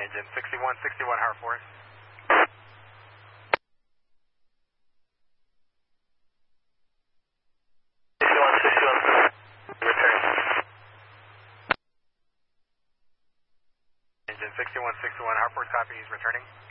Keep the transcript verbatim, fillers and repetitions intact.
Engine sixty-one sixty-one Hartford. sixty-one sixty-one, return. Engine sixty-one sixty-one Hartford, copy, he's returning.